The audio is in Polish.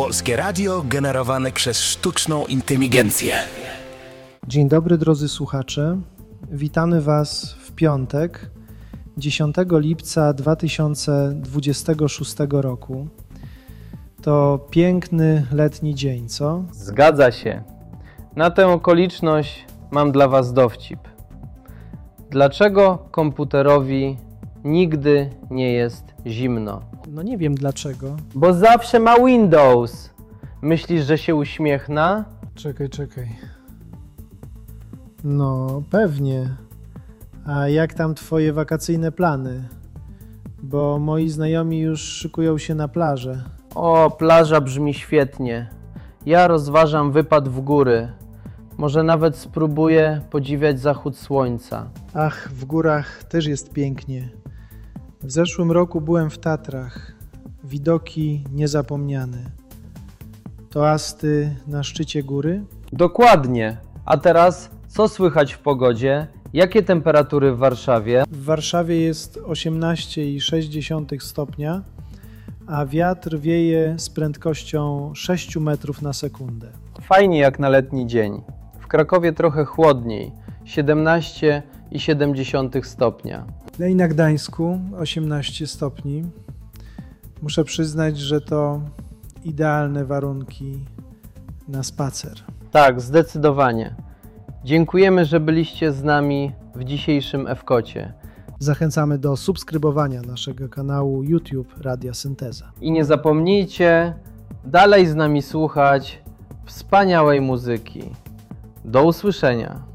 Polskie radio generowane przez sztuczną inteligencję. Dzień dobry drodzy słuchacze, witamy Was w piątek, 10 lipca 2026 roku. To piękny letni dzień, co? Zgadza się. Na tę okoliczność mam dla Was dowcip. Dlaczego komputerowi nigdy nie jest zimno? No nie wiem dlaczego. Bo zawsze ma Windows. Myślisz, że się uśmiechna? Czekaj. No, pewnie. A jak tam Twoje wakacyjne plany? Bo moi znajomi już szykują się na plażę. O, plaża brzmi świetnie. Ja rozważam wypad w góry. Może nawet spróbuję podziwiać zachód słońca. Ach, w górach też jest pięknie. W zeszłym roku byłem w Tatrach. Widoki niezapomniane. Toasty na szczycie góry? Dokładnie. A teraz co słychać w pogodzie? Jakie temperatury w Warszawie? W Warszawie jest 18,6 stopnia, a wiatr wieje z prędkością 6 metrów na sekundę. Fajnie jak na letni dzień. W Krakowie trochę chłodniej, 17,7 stopnia. No i na Gdańsku 18 stopni. Muszę przyznać, że to idealne warunki na spacer. Tak, zdecydowanie. Dziękujemy, że byliście z nami w dzisiejszym F-kocie. Zachęcamy do subskrybowania naszego kanału YouTube Radia Synteza. I nie zapomnijcie dalej z nami słuchać wspaniałej muzyki. Do usłyszenia.